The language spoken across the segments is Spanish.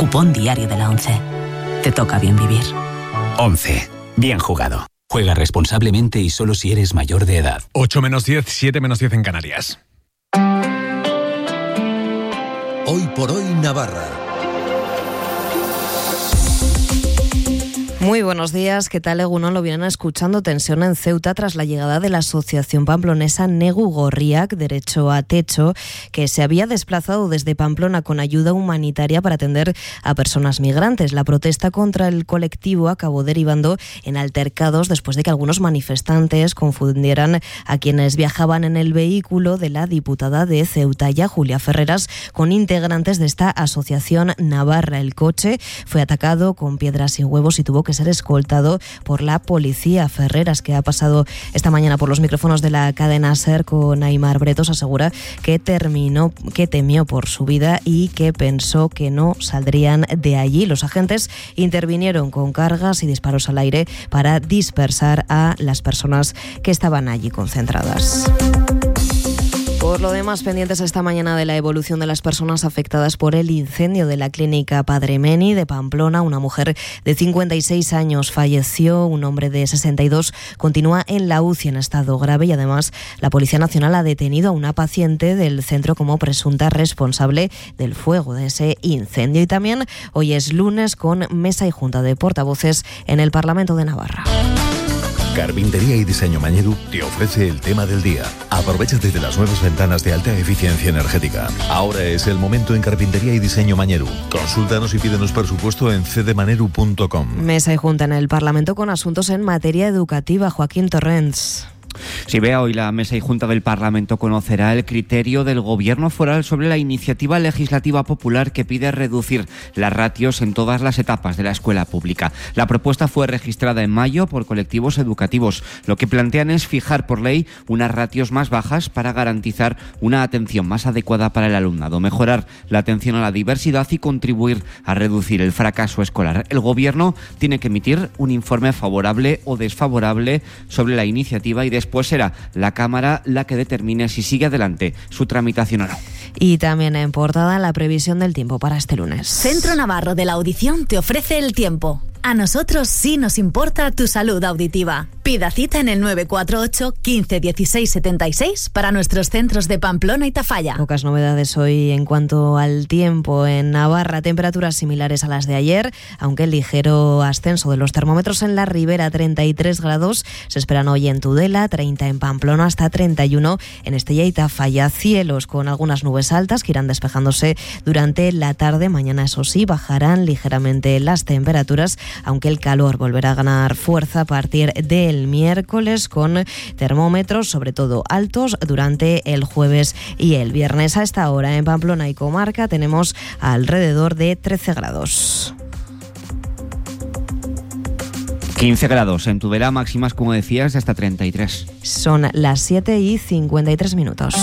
Cupón diario de la ONCE. Te toca bien vivir. ONCE. Bien jugado. Juega responsablemente y solo si eres mayor de edad. 8 menos 10, 7 menos 10 en Canarias. Hoy por hoy Navarra. Muy buenos días, ¿qué tal, Egunon? Lo vienen escuchando. Tensión en Ceuta tras la llegada de la asociación pamplonesa Negu Gorriak, Derecho a Techo, que se había desplazado desde Pamplona con ayuda humanitaria para atender a personas migrantes. La protesta contra el colectivo acabó derivando en altercados después de que algunos manifestantes confundieran a quienes viajaban en el vehículo de la diputada de Ceuta, Julia Ferreras, con integrantes de esta asociación navarra. El coche fue atacado con piedras y huevos y tuvo que ser escoltado por la policía. Ferreras, que ha pasado esta mañana por los micrófonos de la cadena SER con Aimar Bretos, asegura que temió por su vida y que pensó que no saldrían de allí. Los agentes intervinieron con cargas y disparos al aire para dispersar a las personas que estaban allí concentradas. Por lo demás, pendientes esta mañana de la evolución de las personas afectadas por el incendio de la clínica Padre Meni de Pamplona. Una mujer de 56 años falleció, un hombre de 62 continúa en la UCI en estado grave y además la Policía Nacional ha detenido a una paciente del centro como presunta responsable del fuego de ese incendio. Y también hoy es lunes con mesa y junta de portavoces en el Parlamento de Navarra. Carpintería y Diseño Mañeru te ofrece el tema del día. Aprovechate de las nuevas ventanas de alta eficiencia energética. Ahora es el momento en Carpintería y Diseño Mañeru. Consúltanos y pídenos presupuesto en cdmaneru.com. Mesa y junta en el Parlamento con asuntos en materia educativa. Joaquín Torrents. Si vea hoy la mesa y junta del Parlamento conocerá el criterio del Gobierno foral sobre la iniciativa legislativa popular que pide reducir las ratios en todas las etapas de la escuela pública. La propuesta fue registrada en mayo por colectivos educativos. Lo que plantean es fijar por ley unas ratios más bajas para garantizar una atención más adecuada para el alumnado, mejorar la atención a la diversidad y contribuir a reducir el fracaso escolar. El Gobierno tiene que emitir un informe favorable o desfavorable sobre la iniciativa y después será la Cámara la que determine si sigue adelante su tramitación o no. Y también en portada la previsión del tiempo para este lunes. Centro Navarro de la Audición te ofrece el tiempo. A nosotros sí nos importa tu salud auditiva. Pida cita en el 948 15 16 76 para nuestros centros de Pamplona y Tafalla. Pocas novedades hoy en cuanto al tiempo en Navarra. Temperaturas similares a las de ayer, aunque el ligero ascenso de los termómetros en la Ribera, 33 grados. Se esperan hoy en Tudela, 30 en Pamplona, hasta 31 en Estella y Tafalla. Cielos con algunas nubes altas que irán despejándose durante la tarde. Mañana, eso sí, bajarán ligeramente las temperaturas, aunque el calor volverá a ganar fuerza a partir del miércoles, con termómetros sobre todo altos durante el jueves y el viernes. A esta hora en Pamplona y comarca tenemos alrededor de 13 grados. 15 grados en Tudela, máximas, como decías, de hasta 33. Son las 7:53.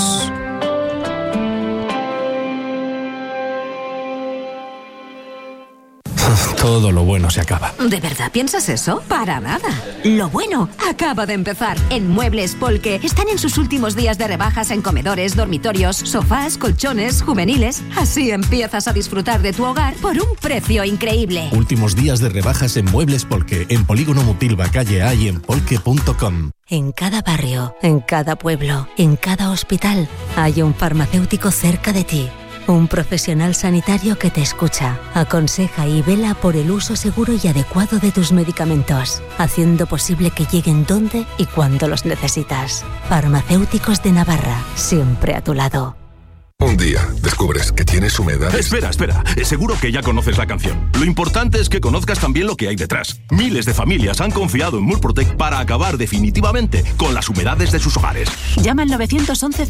Todo lo bueno se acaba. ¿De verdad piensas eso? Para nada. Lo bueno acaba de empezar. En Muebles Polke están en sus últimos días de rebajas en comedores, dormitorios, sofás, colchones, juveniles. Así empiezas a disfrutar de tu hogar por un precio increíble. Últimos días de rebajas en Muebles Polke, en Polígono Mutilva, calle A y en polke.com. En cada barrio, en cada pueblo, en cada hospital, hay un farmacéutico cerca de ti. Un profesional sanitario que te escucha, aconseja y vela por el uso seguro y adecuado de tus medicamentos, haciendo posible que lleguen donde y cuando los necesitas. Farmacéuticos de Navarra, siempre a tu lado. Un día descubres que tienes humedad. Espera. Seguro que ya conoces la canción. Lo importante es que conozcas también lo que hay detrás. Miles de familias han confiado en Murprotec para acabar definitivamente con las humedades de sus hogares. Llama al 911